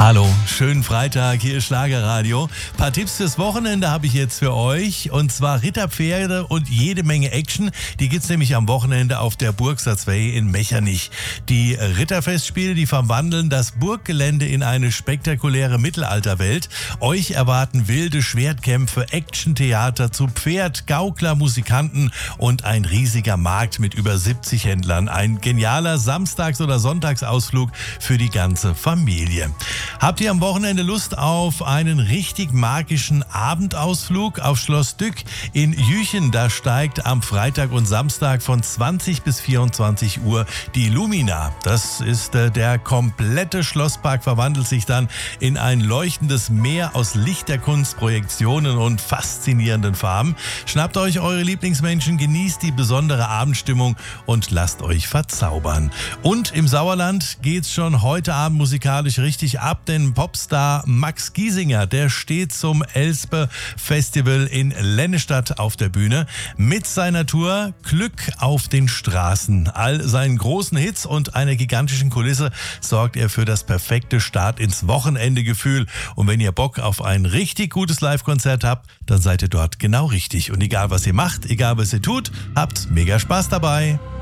Hallo, schönen Freitag, hier ist Schlagerradio. Ein paar Tipps fürs Wochenende habe ich jetzt für euch. Und zwar Ritterpferde und jede Menge Action. Die gibt's nämlich am Wochenende auf der Burgser Zwei in Mechernich. Die Ritterfestspiele, die verwandeln das Burggelände in eine spektakuläre Mittelalterwelt. Euch erwarten wilde Schwertkämpfe, Actiontheater zu Pferd, Gaukler, Musikanten und ein riesiger Markt mit über 70 Händlern. Ein genialer Samstags- oder Sonntagsausflug für die ganze Familie. Habt ihr am Wochenende Lust auf einen richtig magischen Abendausflug auf Schloss Dück in Jüchen? Da steigt am Freitag und Samstag von 20 bis 24 Uhr die Lumina. Das ist der komplette Schlosspark verwandelt sich dann in ein leuchtendes Meer aus Lichterkunst, Projektionen und faszinierenden Farben. Schnappt euch eure Lieblingsmenschen, genießt die besondere Abendstimmung und lasst euch verzaubern. Und im Sauerland geht's schon heute Abend musikalisch richtig ab, denn Popstar Max Giesinger, der steht zum Elspe Festival in Lennestadt auf der Bühne mit seiner Tour Glück auf den Straßen. All seinen großen Hits und einer gigantischen Kulisse sorgt er für das perfekte Start ins Wochenendegefühl. Und wenn ihr Bock auf ein richtig gutes Live-Konzert habt, dann seid ihr dort genau richtig. Und egal was ihr macht, egal was ihr tut, habt mega Spaß dabei.